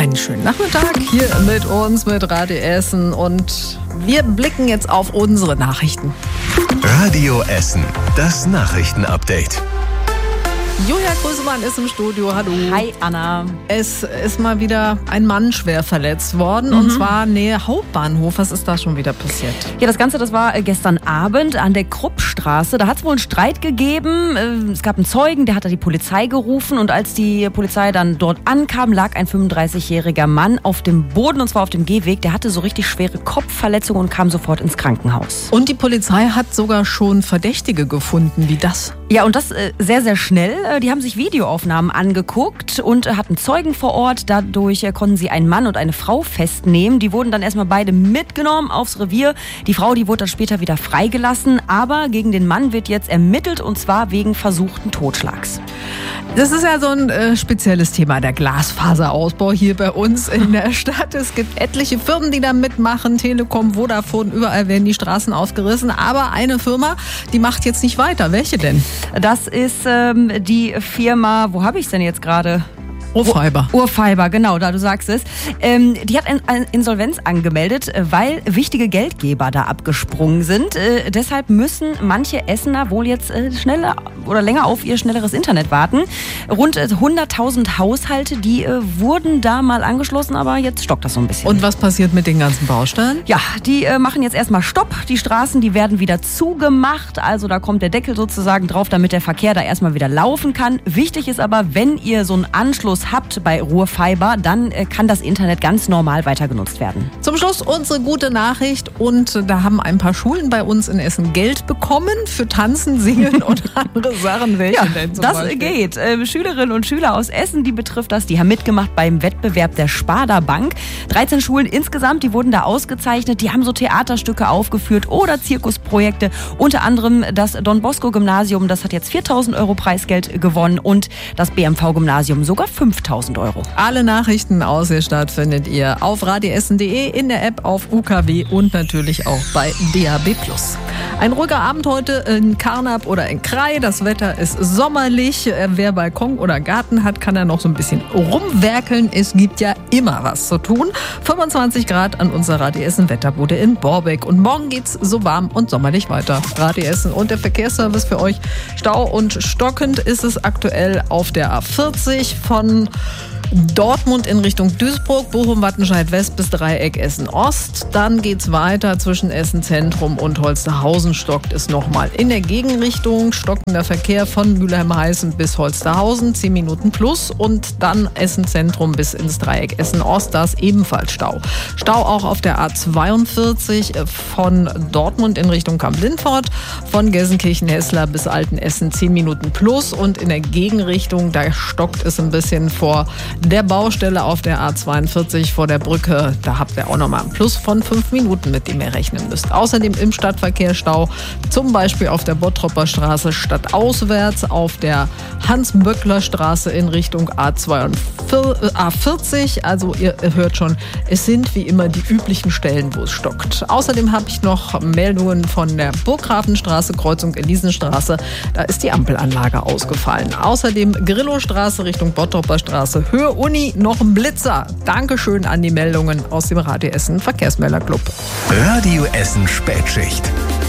Einen schönen Nachmittag hier mit uns, mit Radio Essen. Und wir blicken jetzt auf unsere Nachrichten. Radio Essen, das Nachrichtenupdate. Julia Grösemann ist im Studio. Hallo. Hi, Anna. Es ist mal wieder ein Mann schwer verletzt worden. Und zwar Nähe Hauptbahnhof. Was ist da schon wieder passiert? Ja, das Ganze, das war gestern Abend an der Kruppstraße. Da hat es wohl einen Streit gegeben. Es gab einen Zeugen, der hat da die Polizei gerufen. Und als die Polizei dann dort ankam, lag ein 35-jähriger Mann auf dem Boden, und zwar auf dem Gehweg. Der hatte so richtig schwere Kopfverletzungen und kam sofort ins Krankenhaus. Und die Polizei hat sogar schon Verdächtige gefunden. Wie das? Ja, und das sehr, sehr schnell. Die haben sich Videoaufnahmen angeguckt und hatten Zeugen vor Ort. Dadurch konnten sie einen Mann und eine Frau festnehmen. Die wurden dann erstmal beide mitgenommen aufs Revier. Die Frau, die wurde dann später wieder freigelassen. Aber gegen den Mann wird jetzt ermittelt, und zwar wegen versuchten Totschlags. Das ist ja so ein spezielles Thema, der Glasfaserausbau hier bei uns in der Stadt. Es gibt etliche Firmen, die da mitmachen. Telekom, Vodafone, überall werden die Straßen aufgerissen. Aber eine Firma, die macht jetzt nicht weiter. Welche denn? Das ist die Firma, wo habe ich es denn jetzt gerade? Urfiber. Urfiber, genau, da du sagst es. Die hat eine Insolvenz angemeldet, weil wichtige Geldgeber da abgesprungen sind. Deshalb müssen manche Essener wohl jetzt schneller oder länger auf ihr schnelleres Internet warten. Rund 100.000 Haushalte, die wurden da mal angeschlossen, aber jetzt stockt das so ein bisschen. Und was passiert mit den ganzen Baustellen? Ja, die machen jetzt erstmal Stopp. Die Straßen, die werden wieder zugemacht. Also da kommt der Deckel sozusagen drauf, damit der Verkehr da erstmal wieder laufen kann. Wichtig ist aber, wenn ihr so einen Anschluss habt bei Ruhrfiber, dann kann das Internet ganz normal weiter genutzt werden. Zum Schluss unsere gute Nachricht. Und da haben ein paar Schulen bei uns in Essen Geld bekommen für Tanzen, Singen und andere Sachen. Welche denn zum das Beispiel? geht. Schülerinnen und Schüler aus Essen, die betrifft das. Die haben mitgemacht beim Wettbewerb der Sparda Bank. 13 Schulen insgesamt, die wurden da ausgezeichnet. Die haben so Theaterstücke aufgeführt oder Zirkusprojekte. Unter anderem das Don Bosco Gymnasium, das hat jetzt 4.000 € Preisgeld gewonnen, und das BMV Gymnasium sogar 5.000 €. Alle Nachrichten aus der Stadt findet ihr auf radioessen.de, in der App, auf UKW und natürlich auch bei DAB+. Ein ruhiger Abend heute in Karnap oder in Krai. Das Wetter ist sommerlich. Wer Balkon oder Garten hat, kann da noch so ein bisschen rumwerkeln. Es gibt ja immer was zu tun. 25 Grad an unserer Radio Essen Wetterbude in Borbeck. Und morgen geht's so warm und sommerlich weiter. Radio Essen und der Verkehrsservice für euch. Stau und stockend ist es aktuell auf der A40 von Dortmund in Richtung Duisburg, Bochum-Wattenscheid-West bis Dreieck Essen-Ost. Dann geht's weiter zwischen Essen-Zentrum und Holsterhausen. Stockt es nochmal in der Gegenrichtung. Stockender Verkehr von Mülheim-Heißen bis Holsterhausen, 10 Minuten plus. Und dann Essen-Zentrum bis ins Dreieck Essen-Ost. Da ist ebenfalls Stau. Stau auch auf der A42 von Dortmund in Richtung Kamp-Lindfort. Von Gelsenkirchen-Hessler bis Altenessen 10 Minuten plus. Und in der Gegenrichtung, da stockt es ein bisschen vor der Baustelle auf der A42 vor der Brücke. Da habt ihr auch nochmal einen Plus von 5 Minuten, mit dem ihr rechnen müsst. Außerdem im Stadtverkehr Stau, zum Beispiel auf der Bottropper Straße stadtauswärts, auf der Hans-Böckler-Straße in Richtung A40. Also ihr hört schon, es sind wie immer die üblichen Stellen, wo es stockt. Außerdem habe ich noch Meldungen von der Burggrafenstraße, Kreuzung Elisenstraße. Da ist die Ampelanlage ausgefallen. Außerdem Grillostraße Richtung Bottropper Straße, Höhe Uni, noch ein Blitzer. Dankeschön an die Meldungen aus dem Radio Essen Verkehrsmelderclub. Radio Essen Spätschicht.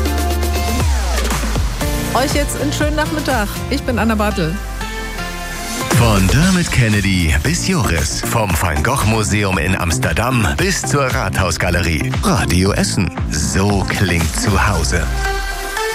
Euch jetzt einen schönen Nachmittag. Ich bin Anna Bartel. Von Dermot Kennedy bis Joris, vom Van Gogh Museum in Amsterdam bis zur Rathausgalerie. Radio Essen. So klingt zu Hause.